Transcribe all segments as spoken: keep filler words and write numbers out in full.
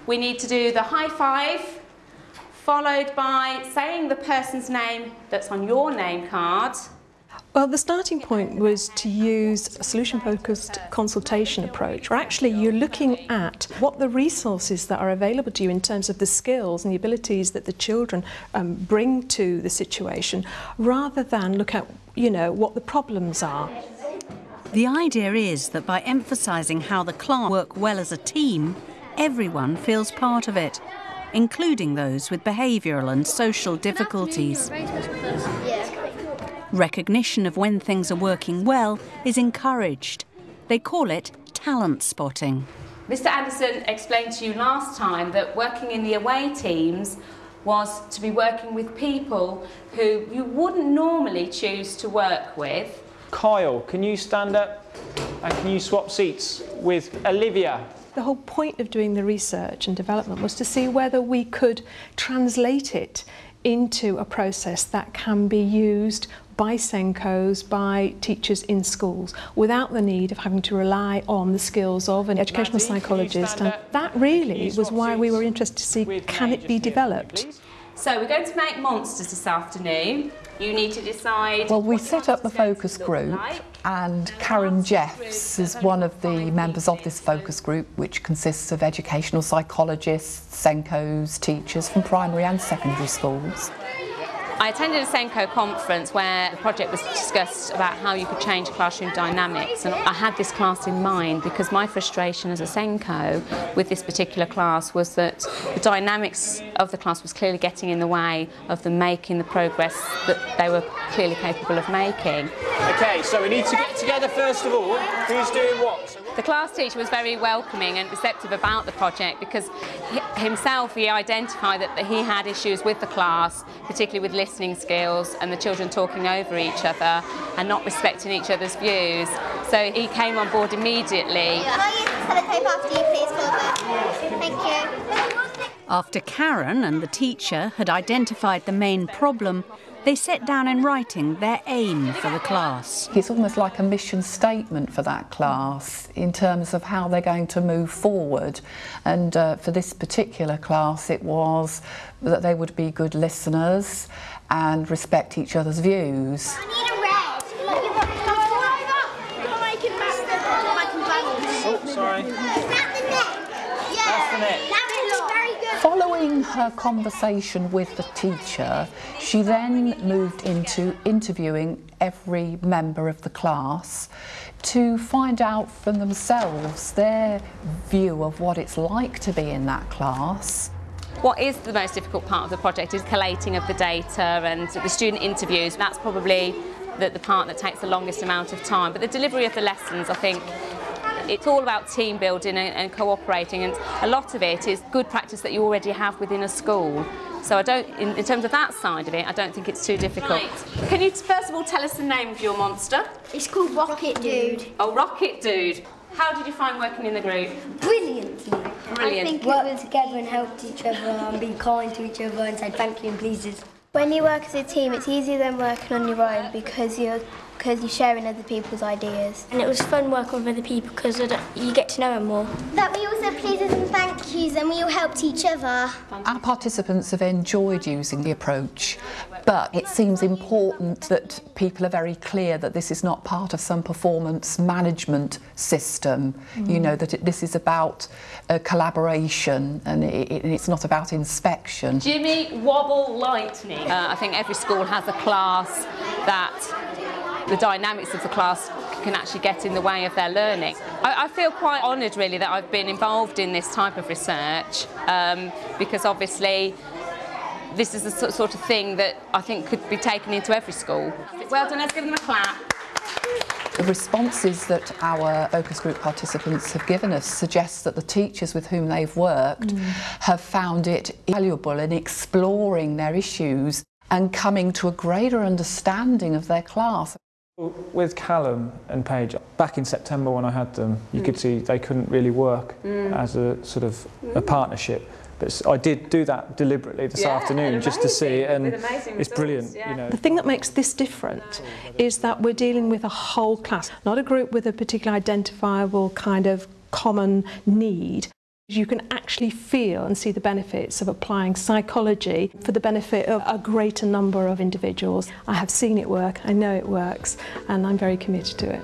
we need to do the high five, followed by saying the person's name that's on your name card. Well, the starting point was to use a solution-focused consultation approach, where actually you're looking at what the resources that are available to you in terms of the skills and the abilities that the children um, bring to the situation, rather than look at, you know, what the problems are. The idea is that by emphasising how the class work well as a team, everyone feels part of it, including those with behavioural and social difficulties. Recognition of when things are working well is encouraged. They call it talent spotting. Mister Anderson explained to you last time that working in the away teams was to be working with people who you wouldn't normally choose to work with. Kyle, can you stand up and can you swap seats with Olivia? The whole point of doing the research and development was to see whether we could translate it into a process that can be used by SENCOs, by teachers in schools, without the need of having to rely on the skills of an educational psychologist. And that really was why we were interested to see, can it be developed? So we're going to make monsters this afternoon. You need to decide. Well, we set up the focus group, and Karen Jeffs is one of the members of this focus group, which consists of educational psychologists, SENCOs, teachers from primary and secondary schools. I attended a SENCO conference where the project was discussed about how you could change classroom dynamics, and I had this class in mind because my frustration as a SENCO with this particular class was that the dynamics of the class was clearly getting in the way of them making the progress that they were clearly capable of making. Okay, so we need to get together first of all. Who's doing what? The class teacher was very welcoming and receptive about the project because he, himself he identified that he had issues with the class, particularly with listening skills and the children talking over each other and not respecting each other's views. So he came on board immediately. Can I use the sellotape after you, please, Corbett? Thank you. After Karen and the teacher had identified the main problem, they set down in writing their aim for the class. It's almost like a mission statement for that class in terms of how they're going to move forward. And uh, for this particular class, it was that they would be good listeners and respect each other's views. I need a red. Look, you've got Oh, sorry. Is that the net? Yeah. That's the net. That was very good. Following her conversation with the teacher, she then moved into interviewing every member of the class to find out from themselves their view of what it's like to be in that class. What is the most difficult part of the project is collating of the data and the student interviews. That's probably the, the part that takes the longest amount of time. But the delivery of the lessons, I think, it's all about team building and, and cooperating, and a lot of it is good practice that you already have within a school. So I don't, in, in terms of that side of it, I don't think it's too difficult. Right. Can you first of all tell us the name of your monster? It's called Rocket Dude. Oh, Rocket Dude. How did you find working in the group? Brilliantly. Brilliant. I think Work together and helped each other and be kind to each other and said thank you and pleases. When you work as a team, it's easier than working on your own because you're because you're sharing other people's ideas. And it was fun working with other people because you get to know them more. That we also pleases and thank yous and we all helped each other. Our participants have enjoyed using the approach, but it seems important that people are very clear that this is not part of some performance management system. Mm. You know, that it, this is about uh, collaboration and it, it, it's not about inspection. Jimmy Wobble Lightning. Uh, I think every school has a class that the dynamics of the class can actually get in the way of their learning. I, I feel quite honoured really that I've been involved in this type of research um, because obviously this is the sort of thing that I think could be taken into every school. Well done, let's give them a clap. The responses that our focus group participants have given us suggest that the teachers with whom they've worked mm. have found it valuable in exploring their issues and coming to a greater understanding of their class. With Callum and Paige, back in September when I had them, you mm. could see they couldn't really work mm. as a sort of mm. a partnership. But I did do that deliberately this yeah, afternoon just to see it, and it's results, brilliant. Yeah. You know. The thing that makes this different is that we're dealing with a whole class, not a group with a particularly identifiable kind of common need. You can actually feel and see the benefits of applying psychology for the benefit of a greater number of individuals. I have seen it work, I know it works, and I'm very committed to it.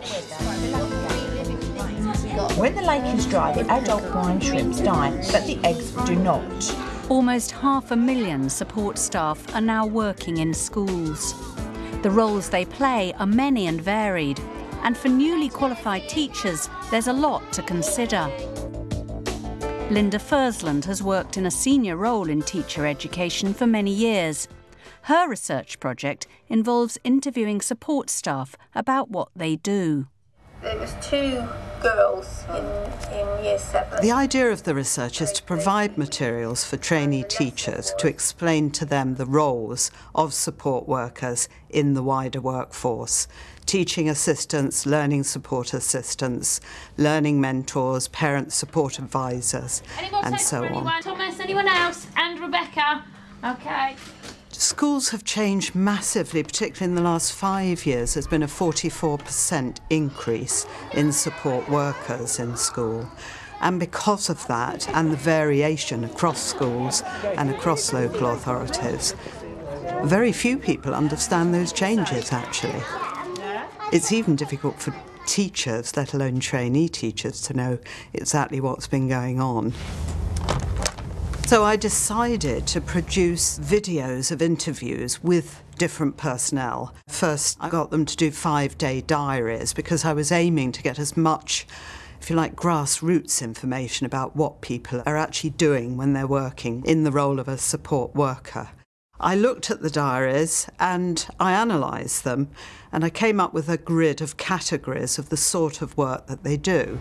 When the lake is dry, the adult brine shrimps die, but the eggs do not. Almost half a million support staff are now working in schools. The roles they play are many and varied, and for newly qualified teachers, there's a lot to consider. Linda Fursland has worked in a senior role in teacher education for many years. Her research project involves interviewing support staff about what they do. There was two girls in, in year seven. The idea of the research is to provide materials for trainee teachers to explain to them the roles of support workers in the wider workforce. Teaching assistants, learning support assistants, learning mentors, parent support advisors, and so on. Anyone? Thomas, anyone else? And Rebecca? Okay. Schools have changed massively, particularly in the last five years. There's been a forty-four percent increase in support workers in school. And because of that, and the variation across schools and across local authorities, very few people understand those changes, actually. It's even difficult for teachers, let alone trainee teachers, to know exactly what's been going on. So I decided to produce videos of interviews with different personnel. First, I got them to do five-day diaries because I was aiming to get as much, if you like, grassroots information about what people are actually doing when they're working in the role of a support worker. I looked at the diaries and I analysed them, and I came up with a grid of categories of the sort of work that they do.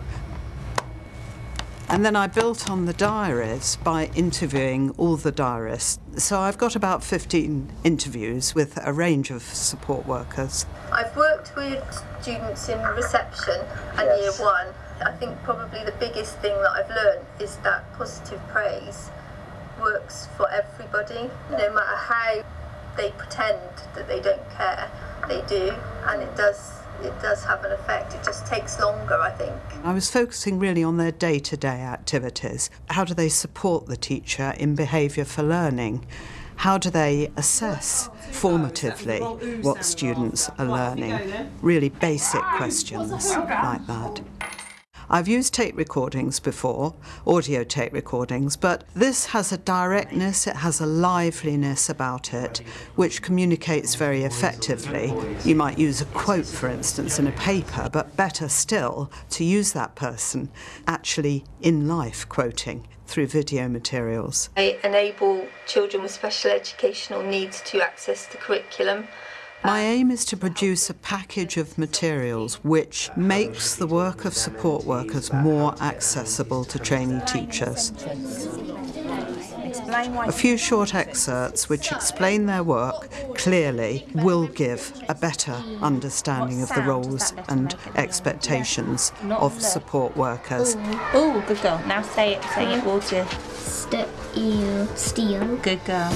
And then I built on the diaries by interviewing all the diarists. So I've got about fifteen interviews with a range of support workers. I've worked with students in reception and yes. year one. I think probably the biggest thing that I've learned is that positive praise works for everybody. No matter how they pretend that they don't care, they do, and it does it does have an effect. It just takes longer, I think. I was focusing really on their day-to-day activities. How do they support the teacher in behaviour for learning? How do they assess formatively what students are learning? Really basic questions like that. I've used tape recordings before, audio tape recordings, but this has a directness, it has a liveliness about it, which communicates very effectively. You might use a quote, for instance, in a paper, but better still, to use that person actually in life quoting through video materials. I enable children with special educational needs to access the curriculum. My aim is to produce a package of materials which makes the work of support workers more accessible to trainee teachers. A few short excerpts which explain their work clearly will give a better understanding of the roles and expectations of support workers. Oh, good girl. Now say it, say it, Walter. Steel. Steel. Good girl.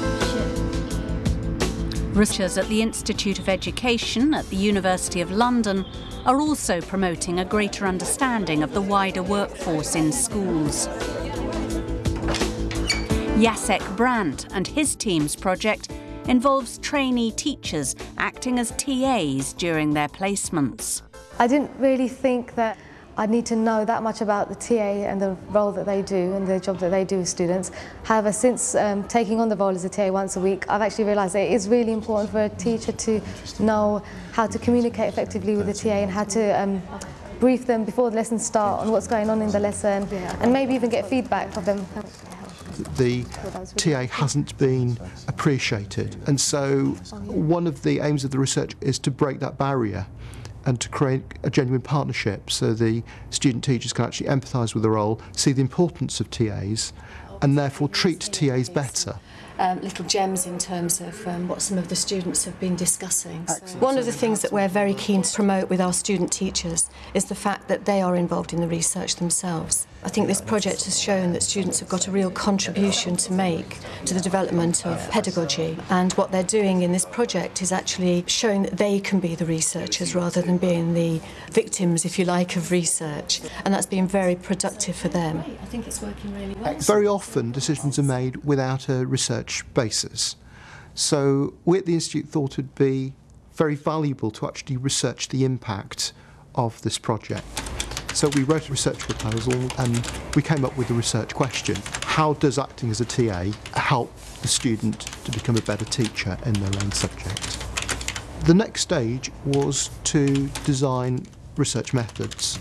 Researchers at the Institute of Education at the University of London are also promoting a greater understanding of the wider workforce in schools. Jacek Brandt and his team's project involves trainee teachers acting as T As during their placements. I didn't really think that I'd need to know that much about the T A and the role that they do and the job that they do with students. However, since um, taking on the role as a T A once a week, I've actually realised that it is really important for a teacher to know how to communicate effectively with the T A and how to um, brief them before the lessons start on what's going on in the lesson, and maybe even get feedback from them. The T A hasn't been appreciated, and so one of the aims of the research is to break that barrier and to create a genuine partnership so the student teachers can actually empathise with the role, see the importance of T As, and therefore treat T As better. Um, little gems in terms of um, what some of the students have been discussing. So one of the things that we're very keen to promote with our student teachers is the fact that they are involved in the research themselves. I think this project has shown that students have got a real contribution to make to the development of pedagogy, and what they're doing in this project is actually showing that they can be the researchers rather than being the victims, if you like, of research, and that's been very productive for them. I think it's working really well. Very often decisions are made without a research basis. So we at the Institute thought it'd be very valuable to actually research the impact of this project. So we wrote a research proposal and we came up with a research question. How does acting as a T A help the student to become a better teacher in their own subject? The next stage was to design research methods.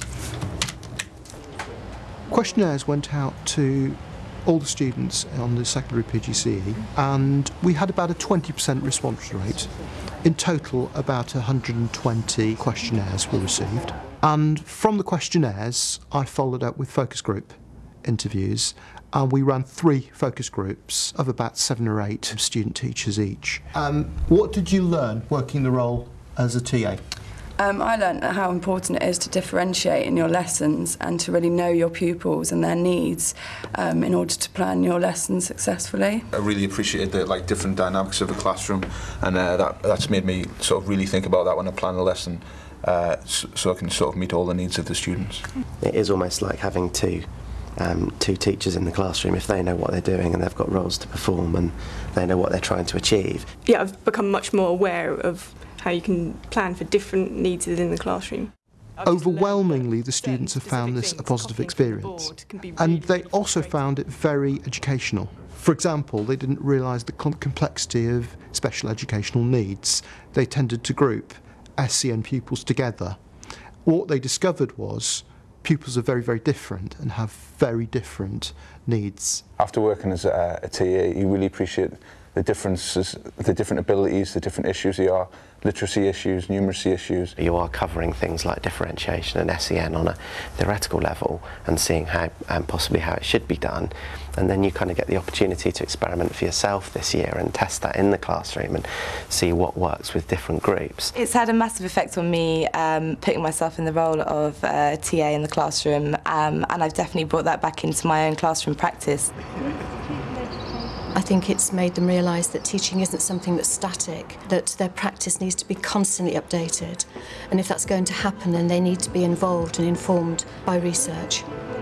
Questionnaires went out to all the students on the secondary P G C E, and we had about a twenty percent response rate. In total, about one hundred twenty questionnaires were received. And from the questionnaires, I followed up with focus group interviews, and we ran three focus groups of about seven or eight student teachers each. Um, what did you learn working the role as a T A? Um, I learned how important it is to differentiate in your lessons and to really know your pupils and their needs um, in order to plan your lessons successfully. I really appreciated the like different dynamics of a classroom, and uh, that, that's made me sort of really think about that when I plan a lesson, uh, so, so I can sort of meet all the needs of the students. It is almost like having two, um, two teachers in the classroom. If they know what they're doing and they've got roles to perform and they know what they're trying to achieve. Yeah, I've become much more aware of how you can plan for different needs within the classroom. Overwhelmingly, the students have found this a positive experience, and they also found it very educational. For example, they didn't realise the complexity of special educational needs. They tended to group S E N pupils together. What they discovered was pupils are very, very different and have very different needs. After working as a, a T A, you really appreciate the differences, the different abilities, the different issues there are, literacy issues, numeracy issues. You are covering things like differentiation and S E N on a theoretical level and seeing how, and possibly how it should be done. And then you kind of get the opportunity to experiment for yourself this year and test that in the classroom and see what works with different groups. It's had a massive effect on me, um, putting myself in the role of uh, T A in the classroom, um, and I've definitely brought that back into my own classroom practice. I think it's made them realise that teaching isn't something that's static, that their practice needs to be constantly updated. And if that's going to happen, then they need to be involved and informed by research.